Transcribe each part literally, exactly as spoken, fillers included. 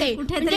होते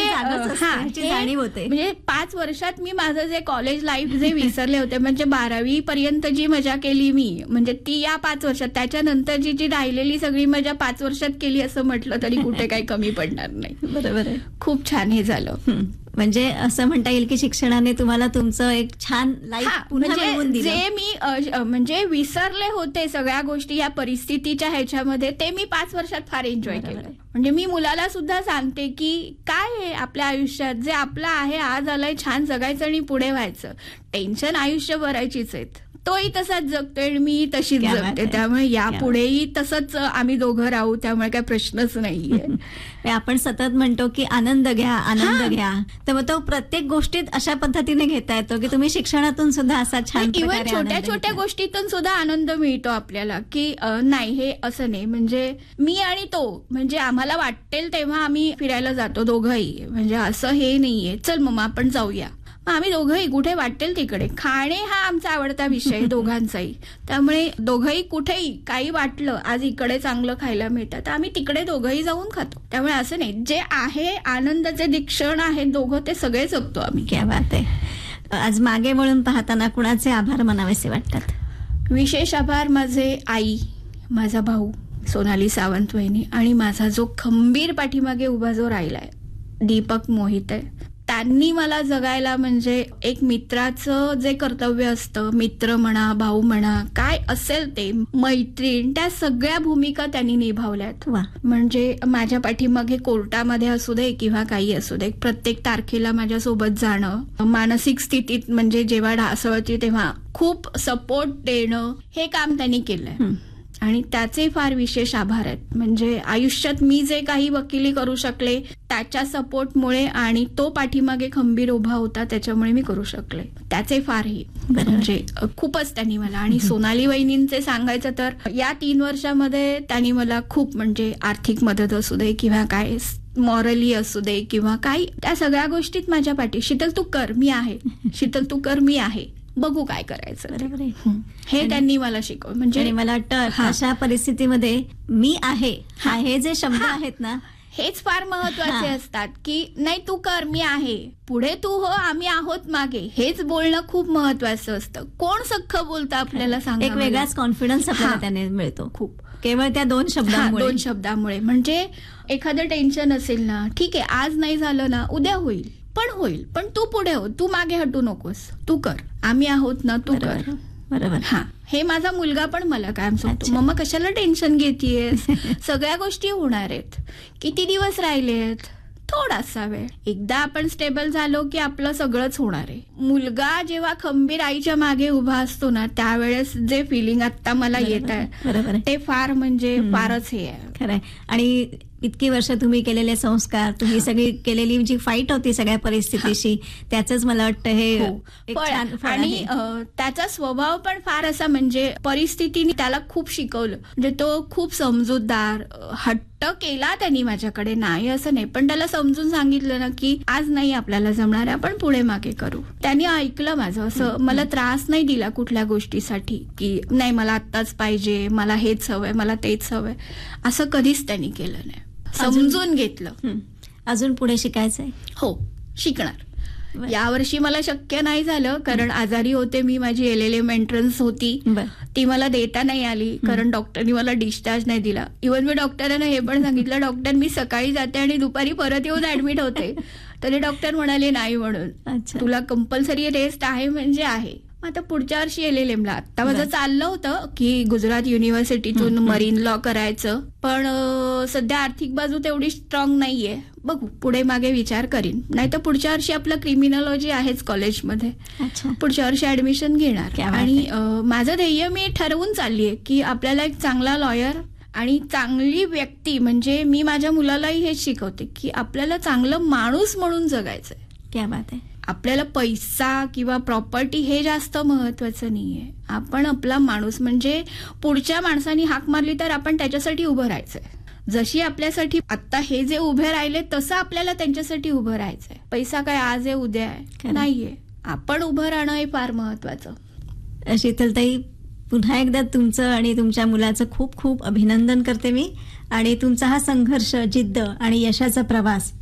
जाणीव होते. म्हणजे पाच वर्षात मी माझं जे कॉलेज लाईफ जे विसरले होते, म्हणजे बारावी पर्यंत जी मजा केली मी, म्हणजे ती या पाच वर्षात, त्याच्यानंतरची जी राहिलेली सगळी मजा पाच वर्षात केली असं म्हटलं तरी कुठे काही कमी पडणार नाही. बरोबर आहे. खूप छान हे झालं. म्हणजे असं म्हणता येईल की शिक्षणाने तुम्हाला तुमचं एक छान लाईफ पुन्हा मिळवून दिलं. जे मी म्हणजे विसरले होते सगळ्या गोष्टी या परिस्थितीच्या ह्याच्यामध्ये, ते मी पाच वर्षात फार एन्जॉय केलं. म्हणजे मी मुलाला सुद्धा सांगते की काय आहे आपल्या आयुष्यात, जे आपलं आहे आज आलंय, छान जगायचं आणि पुढे व्हायचं. टेन्शन आयुष्य भरायचीच आहेत. तोही तसाच जगतोय आणि मी तशीच जगते, त्यामुळे यापुढेही तसंच आम्ही दोघं राहू, त्यामुळे काही प्रश्नच नाहीये. आपण सतत म्हणतो की आनंद घ्या, आनंद घ्या, तर मग तो प्रत्येक गोष्टीत अशा पद्धतीने घेता येतो की तुम्ही शिक्षणातून सुद्धा असा छान इव्हन छोट्या छोट्या गोष्टीतून सुद्धा आनंद मिळतो आपल्याला, की नाही हे असं नाही. म्हणजे मी आणि तो, म्हणजे आम्हाला वाटेल तेव्हा आम्ही फिरायला जातो दोघंही, म्हणजे असं हे नाहीये चल मम्मा आपण जाऊया, आम्ही दोघंही कुठे वाटेल तिकडे. खाणे हा आमचा आवडता विषय दोघांचाही, त्यामुळे दोघंही कुठेही काही वाटलं आज इकडे चांगलं खायला मिळतं तर आम्ही तिकडे दोघंही जाऊन खातो. त्यामुळे असं नाही, जे आहे आनंदाचे जे क्षण आहेत दोघं ते सगळे जगतो आम्ही. क्या बात आहे. आज मागे वळून पाहताना कुणाचे आभार मानावेसे वाटतात? विशेष आभार माझे आई, माझा भाऊ सोनाली सावंत वहिनी आणि माझा जो खंबीर पाठीमागे उभा जो राहिलाय दीपक मोहिते. त्यांनी मला जगायला, म्हणजे एक मित्राचं जे कर्तव्य असतं, मित्र म्हणा, भाऊ म्हणा, काय असेल ते, मैत्रीण, त्या सगळ्या भूमिका त्यांनी निभावल्यात. म्हणजे माझ्या पाठीमागे कोर्टामध्ये असू दे किंवा काही असू दे, प्रत्येक तारखेला माझ्यासोबत जाणं, मानसिक स्थितीत म्हणजे जेव्हा ढासळती तेव्हा खूप सपोर्ट देणं, हे काम त्यांनी केलंय आणि त्याचे फार विशेष आभार आहेत. म्हणजे आयुष्यात मी जे काही वकिली करू शकले त्याच्या सपोर्टमुळे आणि तो पाठीमागे खंबीर उभा होता त्याच्यामुळे मी करू शकले, त्याचे फारही म्हणजे खूपच त्यांनी मला. आणि सोनाली वहिनींचे सांगायचं तर या तीन वर्षामध्ये त्यांनी मला खूप, म्हणजे आर्थिक मदत असू दे किंवा काय मॉरली असू दे किंवा काही, त्या सगळ्या गोष्टीत माझ्या पाठी, शीतल तू कर मी आहे, शीतल तू कर मी आहे, बघू काय करायचं. बरोबर आहे. हे त्यांनी मला शिकवलं. म्हणजे मला वाटतं अशा परिस्थितीमध्ये मी आहे हा हे जे शब्द आहेत ना, हेच फार महत्वाचे असतात, की नाही तू कर मी आहे, पुढे तू हो आम्ही आहोत मागे, हेच बोलणं खूप महत्वाचं असतं. कोण सख्खं बोलतं आपल्याला सांगा, एक वेगळाच कॉन्फिडन्स आपल्याला त्याने मिळतो खूप, केवळ त्या दोन शब्दांमुळे. दोन शब्दामुळे म्हणजे एखादं टेन्शन असेल ना, ठीक आहे आज नाही झालं ना उद्या होईल, पण होईल, पण तू पुढे हो, तू मागे हटू नकोस, तू कर, आम्ही आहोत ना, तू कर. बरोबर. हा, हे माझा मुलगा पण मला कायम सांगतो, मम्मा कशाला टेन्शन घेतीयेस, सगळ्या गोष्टी होणार आहेत, किती दिवस राहिलेत, थोडासा वेळ, एकदा आपण स्टेबल झालो की आपलं सगळंच होणार आहे. मुलगा जेव्हा खंबीर आईच्या मागे उभा असतो ना, त्यावेळेस जे फिलिंग आता मला येत आहे ते फार म्हणजे फारच हे आहे. खरंय. आणि इतकी वर्ष तुम्ही केलेले संस्कार, तुम्ही सगळी केलेली जी फाईट होती सगळ्या परिस्थितीशी, त्याचंच मला वाटतं हे आणि त्याचा स्वभाव पण फार असा, म्हणजे परिस्थितीने त्याला खूप शिकवलं. म्हणजे तो खूप समजूतदार, हट्ट केला त्यांनी माझ्याकडे, नाही असं नाही, पण त्याला समजून सांगितलं ना की आज नाही आपल्याला जमणार, आपण पुढे मागे करू. त्यांनी ऐकलं माझं, असं मला त्रास नाही दिला कुठल्या गोष्टीसाठी की नाही मला आत्ताच पाहिजे, मला हेच हवंय, मला तेच हवंय, असं कधीच त्यांनी केलं नाही. समजून घेतलं. अजून पुढे शिकायचंय? हो, शिकणार. यावर्षी मला शक्य नाही झालं कारण आजारी होते मी, माझी एल एल एम एंट्रन्स होती, ती मला देता नाही आली कारण डॉक्टरनी मला डिस्चार्ज नाही दिला. इव्हन मी डॉक्टरांना हे पण सांगितलं, डॉक्टर मी सकाळी जाते आणि दुपारी परत येऊन ऍडमिट होते, तरी डॉक्टर म्हणाले नाही, म्हणून तुला कंपल्सरी रेस्ट आहे म्हणजे आहे. आता पुढच्या वर्षी एल एल एमला, आता माझं चाललं होतं की गुजरात युनिव्हर्सिटीतून मरीन लॉ करायचं, पण सध्या आर्थिक बाजू तेवढी स्ट्रॉंग नाहीये, बघू पुढे मागे विचार करीन. नाही तर पुढच्या वर्षी आपलं क्रिमिनॉलॉजी आहेच कॉलेजमध्ये, पुढच्या वर्षी ऍडमिशन घेणार. आणि माझं ध्येय मी ठरवून चाललीये की आपल्याला एक चांगला लॉयर आणि चांगली व्यक्ती, म्हणजे मी माझ्या मुलालाही हेच शिकवते की आपल्याला चांगलं माणूस म्हणून जगायचंय. क्या बात आहे. आपल्याला पैसा किंवा प्रॉपर्टी हे जास्त महत्वाचं नाहीये, आपण आपला माणूस, म्हणजे पुढच्या माणसानी हाक मारली तर आपण त्याच्यासाठी उभं राहायचंय. जशी आपल्यासाठी आता हे जे उभे राहिले तसं आपल्याला त्यांच्यासाठी उभं राहायचंय. पैसा काय आज आहे उद्या आहे नाहीये, आपण उभं राहणं हे फार महत्वाचं. शीतलताई, पुन्हा एकदा तुमचं आणि तुमच्या मुलाचं खूप खूप अभिनंदन करते मी. आणि तुमचा हा संघर्ष, जिद्द आणि यशाचा प्रवास